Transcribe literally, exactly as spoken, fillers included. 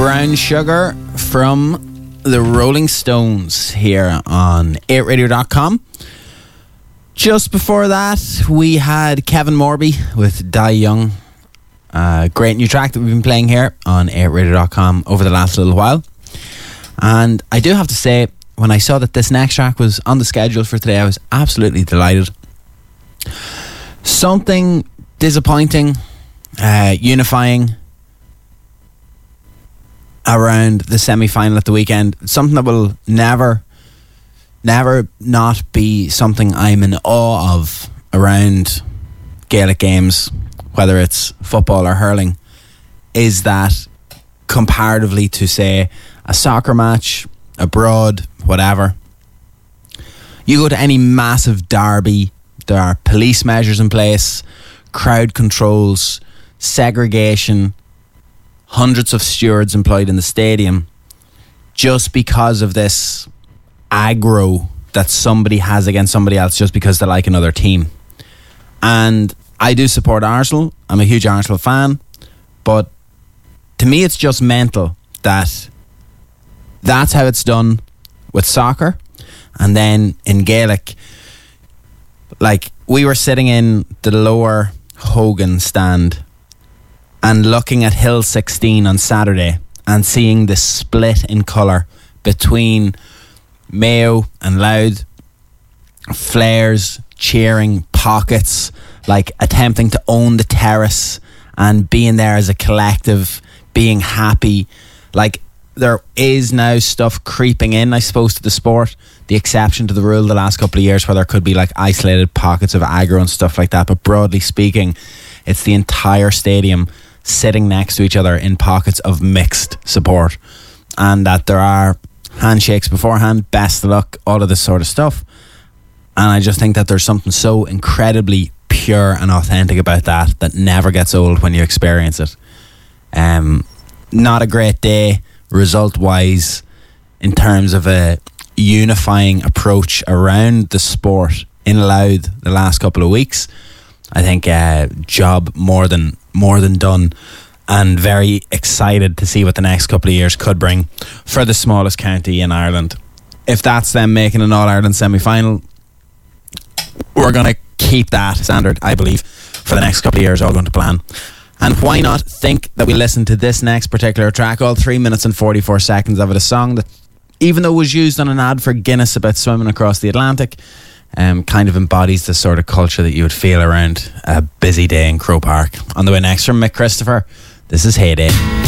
Brown Sugar from the Rolling Stones here on eight radio dot com. Just before that, we had Kevin Morby with Die Young. Uh, great new track that we've been playing here on eight radio dot com over the last little while. And I do have to say, when I saw that this next track was on the schedule for today, I was absolutely delighted. Something disappointing, uh, unifying around the semi-final at the weekend. Something that will never, never not be something I'm in awe of around Gaelic games, whether it's football or hurling, is that comparatively to, say, a soccer match, abroad, whatever, you go to any massive derby, there are police measures in place, crowd controls, segregation, hundreds of stewards employed in the stadium, just because of this aggro that somebody has against somebody else just because they like another team. And I do support Arsenal. I'm a huge Arsenal fan. But to me, it's just mental that that's how it's done with soccer. And then in Gaelic, like, we were sitting in the lower Hogan stand and looking at Hill sixteen on Saturday and seeing the split in colour between Mayo and Louth, flares, cheering, pockets, like attempting to own the terrace and being there as a collective, being happy. Like, there is now stuff creeping in, I suppose, to the sport, the exception to the rule the last couple of years where there could be like isolated pockets of aggro and stuff like that. But broadly speaking, it's the entire stadium sitting next to each other in pockets of mixed support, and that there are handshakes beforehand, best of luck, all of this sort of stuff. And I just think that there's something so incredibly pure and authentic about that that never gets old when you experience it. Um, not a great day result wise in terms of a unifying approach around the sport in Louth the last couple of weeks. I think uh, job more than more than done, and very excited to see what the next couple of years could bring for the smallest county in Ireland. If that's them making an All-Ireland semi-final, we're going to keep that standard, I believe, for the next couple of years, all going to plan. And why not think that we listen to this next particular track, all three minutes and forty-four seconds of it, a song that, even though it was used on an ad for Guinness about swimming across the Atlantic, um, kind of embodies the sort of culture that you would feel around a busy day in Croke Park. On the way next from Mick Christopher, this is Heyday.